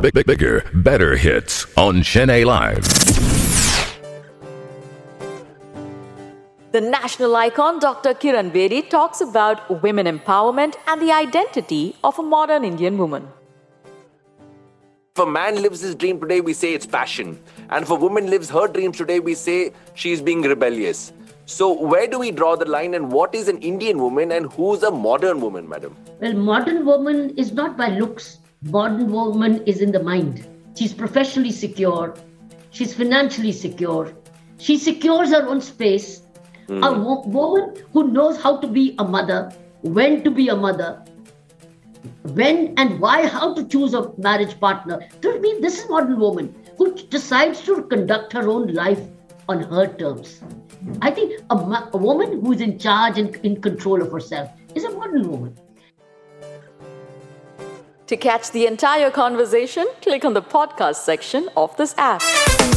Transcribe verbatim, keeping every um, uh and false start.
big, big, bigger, better hits on Chennai Live. The national icon Doctor Kiran Bedi talks about women empowerment and the identity of a modern Indian woman. If a man lives his dream today, we say it's passion. And if a woman lives her dreams today, we say she's being rebellious. So where do we draw the line, and what is an Indian woman and who's a modern woman, madam? Well, modern woman is not by looks. Modern woman is in the mind. She's professionally secure. She's financially secure. She secures her own space. Mm. A wo- woman who knows how to be a mother, when to be a mother, when and why, how to choose a marriage partner. To me, this is modern woman who decides to conduct her own life on her terms. I think a, a woman who is in charge and in control of herself is a modern woman. To catch the entire conversation, click on the podcast section of this app.